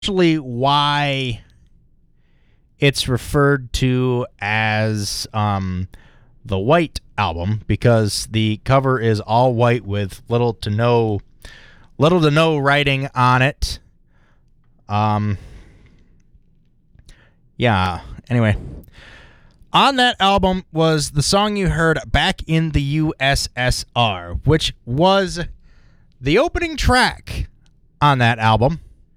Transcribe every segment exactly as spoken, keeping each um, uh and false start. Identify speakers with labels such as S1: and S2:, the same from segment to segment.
S1: Actually, why it's referred to as um, the White Album, because the cover is all white with little to no, little to no writing on it. Um, yeah. Anyway, on that album was the song you heard, "Back in the U S S R," which was the opening track on that album.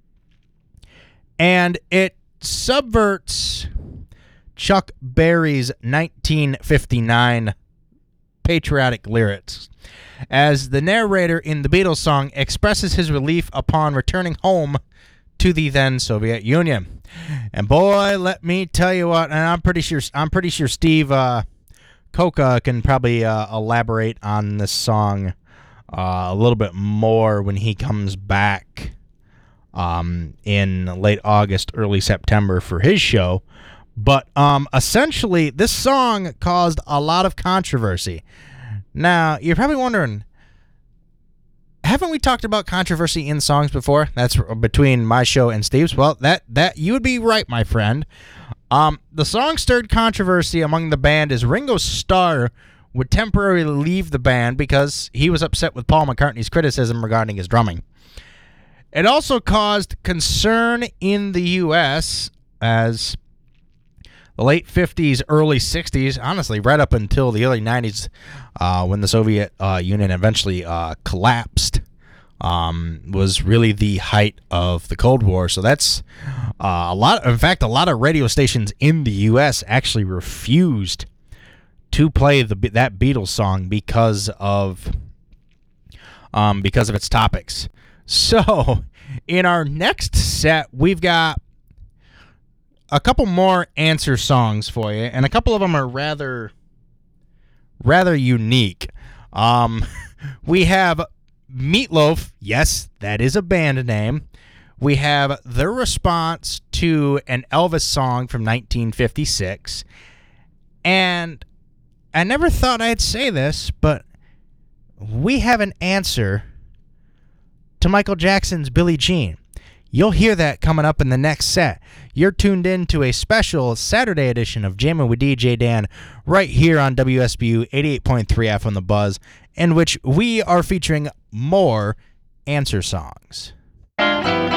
S1: And it subverts Chuck Berry's nineteen fifty-nine patriotic lyrics, as the narrator in the Beatles song expresses his relief upon returning home to the then Soviet Union. And boy, let me tell you what, and I'm pretty sure I'm pretty sure Steve uh, Koka can probably uh, elaborate on this song uh, a little bit more when he comes back um, in late August, early September for his show. But um, essentially, this song caused a lot of controversy. Now, you're probably wondering, haven't we talked about controversy in songs before? That's between my show and Steve's. Well, that that you would be right, my friend. Um, the song stirred controversy among the band as Ringo Starr would temporarily leave the band because he was upset with Paul McCartney's criticism regarding his drumming. It also caused concern in the U S as the late fifties, early sixties, honestly, right up until the early nineties, uh, when the Soviet uh, Union eventually uh, collapsed, um, was really the height of the Cold War. So that's uh, a lot. In fact, a lot of radio stations in the U S actually refused to play the that Beatles song because of um, because of its topics. So, in our next set, we've got a couple more answer songs for you, and a couple of them are rather, rather unique. Um, we have Meatloaf. Yes, that is a band name. We have their response to an Elvis song from nineteen fifty-six. And I never thought I'd say this, but we have an answer to Michael Jackson's Billie Jean. You'll hear that coming up in the next set. You're tuned in to a special Saturday edition of Jammin' with D J Dan right here on W S B U eighty-eight point three F on The Buzz, in which we are featuring more answer songs.